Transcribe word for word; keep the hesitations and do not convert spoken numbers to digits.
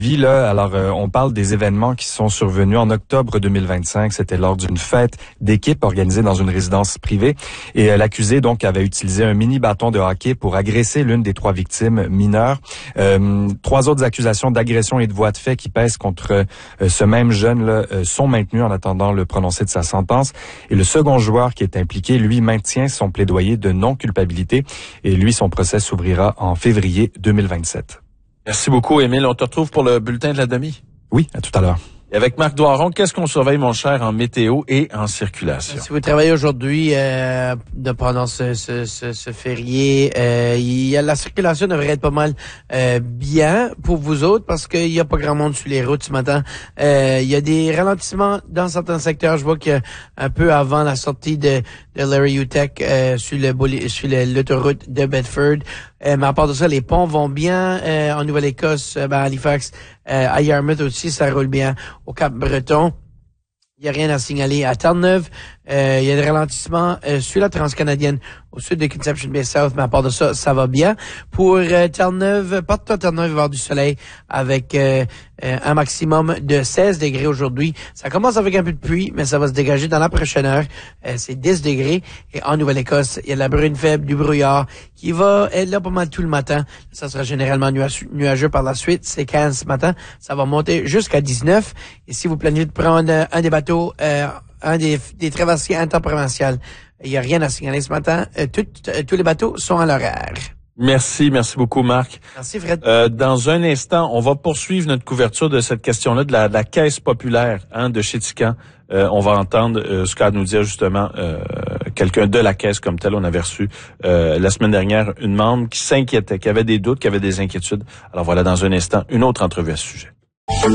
Vie, là, alors euh, on parle des événements qui sont survenus en octobre deux mille vingt-cinq. C'était lors d'une fête d'équipe organisée dans une résidence privée. Et euh, l'accusé donc avait utilisé un mini bâton de hockey pour agresser l'une des trois victimes mineures. Euh, trois autres accusations d'agression et de voies de fait qui pèsent contre euh, ce même jeune là euh, sont maintenues en attendant le prononcé de sa sentence. Et le second joueur qui est impliqué, lui, maintient son plaidoyer de non-culpabilité. Et lui, son procès s'ouvrira en février deux mille vingt-sept. Merci beaucoup, Émile. On te retrouve pour le bulletin de la demi. Oui, à tout à l'heure. Et avec Marc Doiron, qu'est-ce qu'on surveille, mon cher, en météo et en circulation? Si vous travaillez aujourd'hui euh, de pendant ce, ce, ce, ce férié, euh, il y a, la circulation devrait être pas mal euh, bien pour vous autres parce qu'il y a pas grand monde sur les routes ce matin. Euh, il y a des ralentissements dans certains secteurs. Je vois qu'un peu avant la sortie de, de Larry Utek euh, sur le sur le, l'autoroute de Bedford. Euh, mais à part de ça, les ponts vont bien euh, en Nouvelle-Écosse, euh, ben, à Halifax, euh, à Yarmouth aussi, ça roule bien. Au Cap-Breton, il n'y a rien à signaler. À Terre-Neuve, euh, il y a des ralentissements euh, sur la transcanadienne au sud de Conception Bay South, mais à part de ça, ça va bien. Pour euh, Terre-Neuve, partout à Terre-Neuve, il va y avoir du soleil avec euh, euh, un maximum de seize degrés aujourd'hui. Ça commence avec un peu de pluie, mais ça va se dégager dans la prochaine heure. Euh, c'est dix degrés. Et en Nouvelle-Écosse, il y a de la brune faible, du brouillard qui va être là pas mal tout le matin. Ça sera généralement nuageux, nuageux par la suite. C'est quinze ce matin. Ça va monter jusqu'à dix-neuf. Et si vous planifiez de prendre un des bateaux, euh, un des, des traversiers interprovinciales, il n'y a rien à signaler ce matin. Euh, tout, euh, tous les bateaux sont à l'horaire. Merci, merci beaucoup, Marc. Merci, Fred. Euh, dans un instant, on va poursuivre notre couverture de cette question-là de la, de la caisse populaire hein, de Chéticamp. Euh, on va entendre euh, ce qu'a à nous dire justement euh, quelqu'un de la caisse comme tel. On avait reçu euh, la semaine dernière une membre qui s'inquiétait, qui avait des doutes, qui avait des inquiétudes. Alors voilà, dans un instant, une autre entrevue à ce sujet.